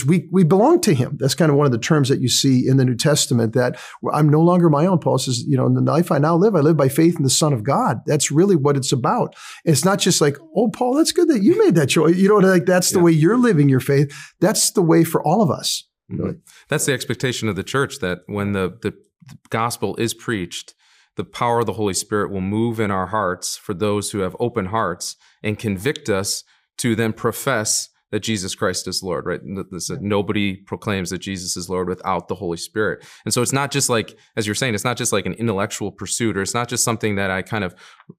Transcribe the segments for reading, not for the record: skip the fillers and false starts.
we belong to him. That's kind of one of the terms that you see in the New Testament, that I'm no longer my own. Paul says, in the life I now live, I live by faith in the Son of God. That's really what it's about. It's not just like, oh, Paul, that's good that you made that choice. That's the way you're living your faith. That's the way for all of us. Really. That's the expectation of the church, that when the gospel is preached, the power of the Holy Spirit will move in our hearts for those who have open hearts and convict us to then profess that Jesus Christ is Lord, right? Nobody proclaims that Jesus is Lord without the Holy Spirit. And so it's not just like, as you're saying, it's not just like an intellectual pursuit, or it's not just something that I kind of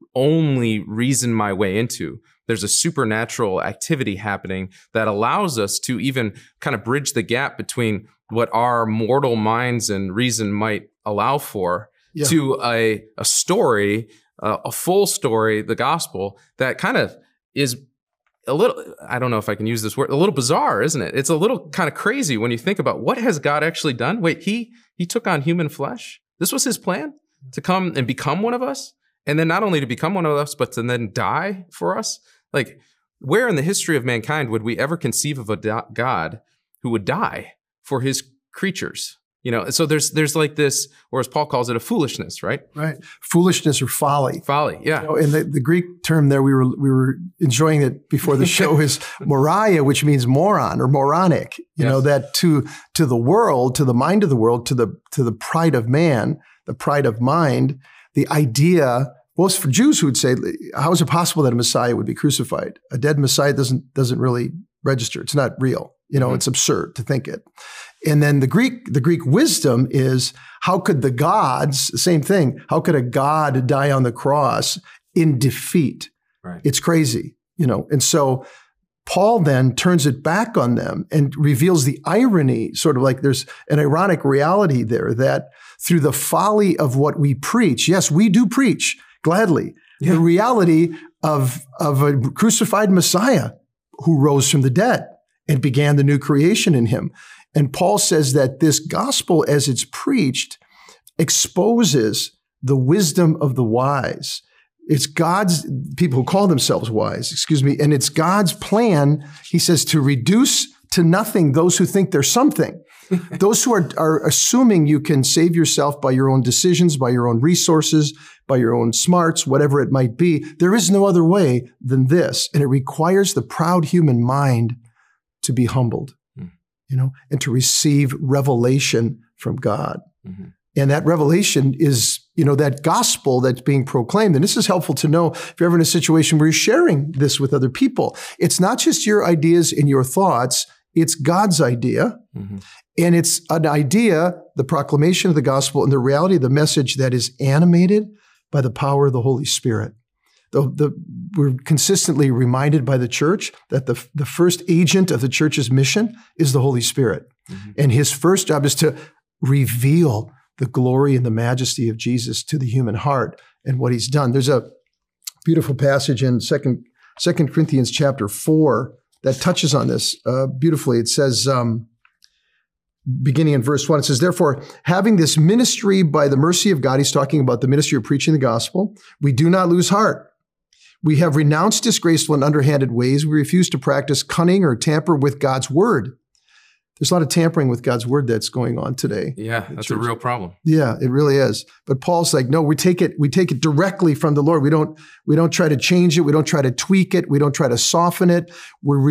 only reason my way into. There's a supernatural activity happening that allows us to even kind of bridge the gap between what our mortal minds and reason might allow for to a story, a full story, the gospel, that kind of is a little, I don't know if I can use this word, a little bizarre, isn't it? It's a little kind of crazy when you think about what has God actually done. Wait, he took on human flesh. This was his plan, to come and become one of us. And then not only to become one of us, but to then die for us. Like, where in the history of mankind would we ever conceive of a God who would die for his creatures? So there's like this, or as Paul calls it, a foolishness, right? Right. Foolishness or folly. Folly, yeah. And the Greek term there, we were enjoying it before the show, is moria, which means moron or moronic. That to the world, to the mind of the world, to the pride of man, the pride of mind, the idea. Well, it's for Jews who would say, how is it possible that a Messiah would be crucified? A dead Messiah doesn't really register. It's not real. It's absurd to think it. And then the Greek wisdom is, how could the gods, same thing, how could a god die on the cross in defeat? Right. It's crazy, And so Paul then turns it back on them and reveals the irony, sort of like there's an ironic reality there, that through the folly of what we preach, yes, we do preach gladly, the reality of a crucified Messiah who rose from the dead and began the new creation in him. And Paul says that this gospel, as it's preached, exposes the wisdom of the wise. It's God's, people who call themselves wise, and it's God's plan, he says, to reduce to nothing those who think they're something. Those who are assuming you can save yourself by your own decisions, by your own resources, by your own smarts, whatever it might be. There is no other way than this. And it requires the proud human mind to be humbled, and to receive revelation from God. Mm-hmm. And that revelation is, that gospel that's being proclaimed. And this is helpful to know if you're ever in a situation where you're sharing this with other people. It's not just your ideas and your thoughts, it's God's idea. Mm-hmm. And it's an idea, the proclamation of the gospel and the reality of the message, that is animated by the power of the Holy Spirit. We're consistently reminded by the church that the first agent of the church's mission is the Holy Spirit. Mm-hmm. And his first job is to reveal the glory and the majesty of Jesus to the human heart and what he's done. There's a beautiful passage in 2 Corinthians chapter 4 that touches on this beautifully. It says, beginning in verse 1, it says, therefore, having this ministry by the mercy of God, he's talking about the ministry of preaching the gospel, we do not lose heart. We have renounced disgraceful and underhanded ways. We refuse to practice cunning or tamper with God's word. There's a lot of tampering with God's word that's going on today. Yeah, that's a real problem. Yeah, it really is. But Paul's like, no, we take it directly from the Lord. We don't try to change it. We don't try to tweak it. We don't try to soften it. We're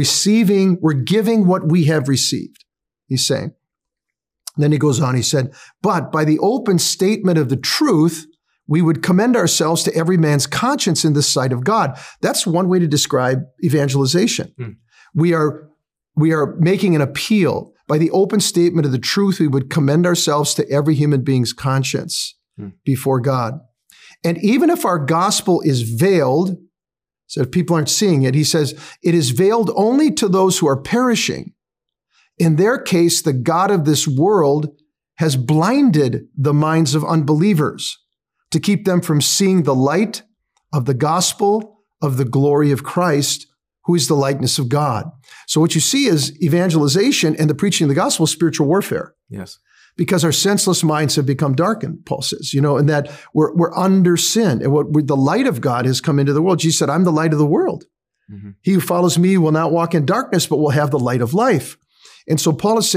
giving what we have received, he's saying. And then he goes on, he said, but by the open statement of the truth, we would commend ourselves to every man's conscience in the sight of God. That's one way to describe evangelization. We are making an appeal. By the open statement of the truth, we would commend ourselves to every human being's conscience before God. And even if our gospel is veiled, so if people aren't seeing it, he says, it is veiled only to those who are perishing. In their case, the God of this world has blinded the minds of unbelievers to keep them from seeing the light of the gospel of the glory of Christ, who is the likeness of God. So what you see is evangelization and the preaching of the gospel is spiritual warfare. Yes. Because our senseless minds have become darkened, Paul says, and that we're under sin. And the light of God has come into the world. Jesus said, I'm the light of the world. Mm-hmm. He who follows me will not walk in darkness, but will have the light of life. And so Paul is